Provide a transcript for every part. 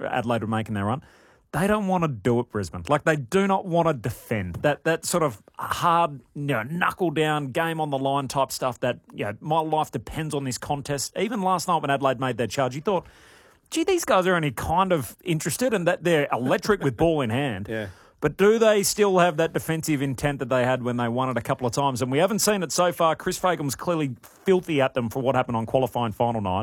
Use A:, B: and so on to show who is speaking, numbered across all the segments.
A: Adelaide were making their run. They don't want to do it, Brisbane. Like, they do not want to defend. That sort of hard, knuckle down, game on the line type stuff that, my life depends on this contest. Even last night when Adelaide made their charge, you thought, gee, these guys are only kind of interested and that they're electric with ball in hand.
B: Yeah.
A: But do they still have that defensive intent that they had when they won it a couple of times? And we haven't seen it so far. Chris Fagan was clearly filthy at them for what happened on qualifying final night.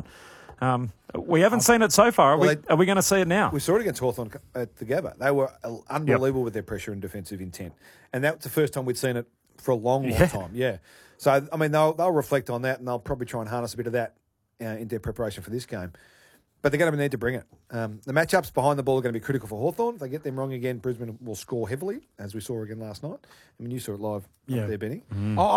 A: We haven't seen it so far. Are we going to see it now?
B: We saw it against Hawthorn at the Gabba. They were unbelievable with their pressure and defensive intent. And that's the first time we'd seen it for a long time. Yeah. So, I mean, they'll reflect on that and they'll probably try and harness a bit of that in their preparation for this game. But they're going to need to bring it. The matchups behind the ball are going to be critical for Hawthorn. If they get them wrong again, Brisbane will score heavily, as we saw again last night. I mean, you saw it live up there, Benny.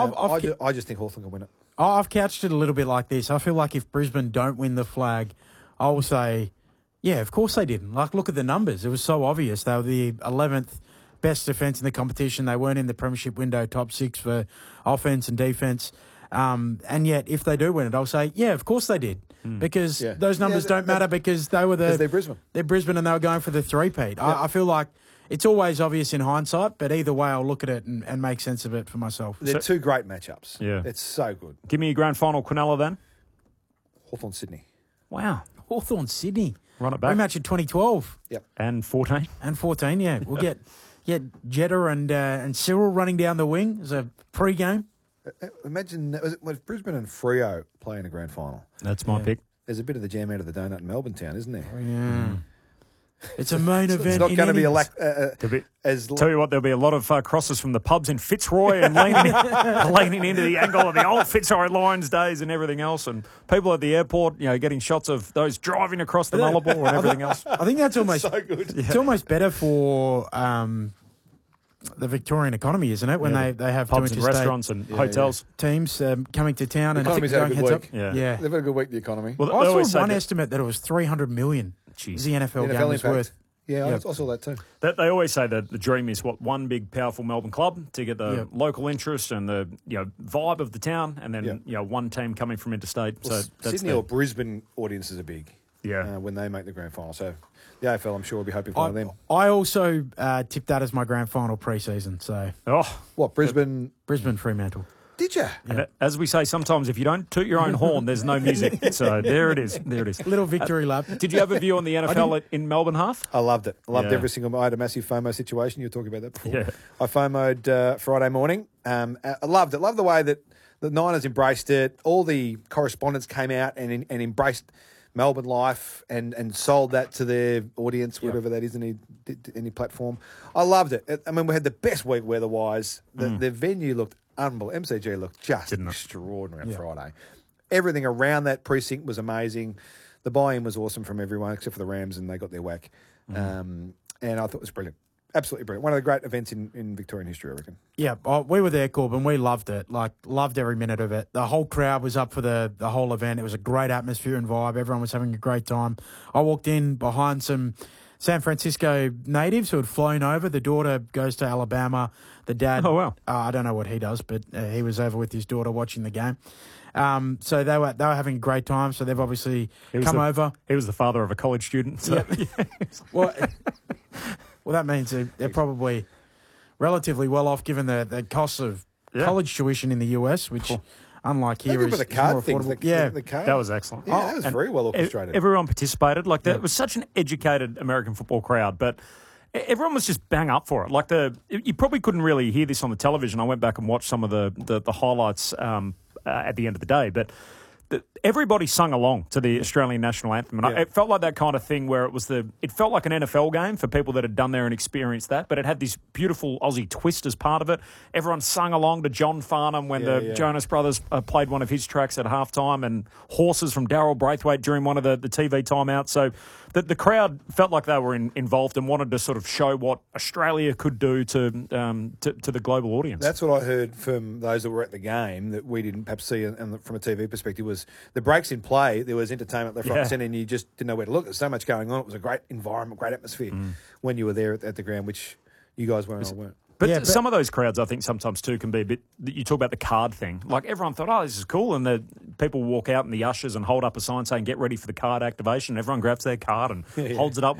B: I just think Hawthorn can win it.
C: I've couched it a little bit like this. I feel like if Brisbane don't win the flag, I will say, yeah, of course they didn't. Like, look at the numbers. It was so obvious. They were the 11th best defence in the competition. They weren't in the premiership window top 6 for offence and defence. And yet, if they do win it, I'll say, yeah, of course they did. Because those numbers don't matter because they were
B: they're Brisbane.
C: They're Brisbane and they were going for the three-peat. I feel like it's always obvious in hindsight, but either way, I'll look at it and make sense of it for myself.
B: They're two great matchups.
A: Yeah.
B: It's so good.
A: Give me a grand final Quinella then.
B: Hawthorn Sydney.
A: Wow.
C: Hawthorn Sydney.
A: Run it back.
C: Rematch in 2012.
B: Yep.
A: And 14.
C: And 14, yeah. We'll get Jetta and Cyril running down the wing as a pre-game.
B: Imagine was Brisbane and Freo playing a grand final.
A: That's my pick.
B: There's a bit of the jam out of the donut in Melbourne town, isn't there?
C: Yeah. It's a main event.
B: It's not going to be
A: tell you what, there'll be a lot of crosses from the pubs in Fitzroy and leaning into the angle of the old Fitzroy Lions days and everything else, and people at the airport, getting shots of those driving across the Nullarbor and everything else.
C: I think that's almost
B: so good.
C: It's almost better for the Victorian economy, isn't it? When they have
A: pubs and restaurants and hotels
C: teams coming to town and
B: economy's had a good week.
C: Yeah,
B: they've had a good week. The economy.
A: Well,
C: I saw one estimate that it was 300 million. Jeez. The NFL game was worth.
B: Yeah, I saw that too.
A: They always say that the dream is one big, powerful Melbourne club to get the local interest and the vibe of the town, and then one team coming from interstate.
B: Well,
A: so that's
B: Sydney or Brisbane audiences are big.
A: Yeah,
B: when they make the grand final. So the AFL, I'm sure, will be hoping for one of them.
C: I also tipped that as my grand final pre-season. So
B: what Brisbane
C: Fremantle.
B: Did you?
A: And as we say, sometimes if you don't toot your own horn, there's no music. So there it is.
C: Little victory lap.
A: Did you have a view on the NFL in Melbourne half?
B: I loved it. I loved every single. I had a massive FOMO situation. You were talking about that before.
A: Yeah.
B: I FOMO'd Friday morning. I loved it. Loved the way that the Niners embraced it. All the correspondents came out and embraced Melbourne life and sold that to their audience, whatever that is, any platform. I loved it. I mean, we had the best week weather-wise. The venue looked unbelievable. MCG looked just extraordinary on Friday. Everything around that precinct was amazing. The buy-in was awesome from everyone except for the Rams, and they got their whack. And I thought it was brilliant. Absolutely brilliant. One of the great events in Victorian history, I reckon.
C: Yeah, we were there, Corbin. We loved it. Loved every minute of it. The whole crowd was up for the whole event. It was a great atmosphere and vibe. Everyone was having a great time. I walked in behind some San Francisco natives who had flown over. The daughter goes to Alabama. The dad, I don't know what he does, but he was over with his daughter watching the game. So they were having a great time. So they've obviously come over.
A: He was the father of a college student. So.
C: Well, that means they're probably relatively well off given the costs of college tuition in the US, which, unlike here, is
B: the card
C: more
B: thing.
C: affordable.
B: The card.
A: That was excellent.
B: Yeah, that was very well orchestrated.
A: Everyone participated. It was such an educated American football crowd, but everyone was just bang up for it. You probably couldn't really hear this on the television. I went back and watched some of the highlights at the end of the day, but everybody sung along to the Australian national anthem. And it felt like that kind of thing where it felt like an NFL game for people that had done there and experienced that, but it had this beautiful Aussie twist as part of it. Everyone sung along to John Farnham when the Jonas Brothers played one of his tracks at halftime, and Horses from Daryl Braithwaite during one of the TV timeouts. So the crowd felt like they were involved and wanted to sort of show what Australia could do to the global audience.
B: That's what I heard from those that were at the game that we didn't perhaps see from a TV perspective was the breaks in play. There was entertainment left, right, and centre, and you just didn't know where to look. There's so much going on. It was a great environment, great atmosphere when you were there at the ground, which you guys weren't.
A: But some of those crowds, I think, sometimes too can be a bit. You talk about the card thing. Like everyone thought, oh, this is cool, and the people walk out and the ushers and hold up a sign saying, "Get ready for the card activation." Everyone grabs their card and holds it up.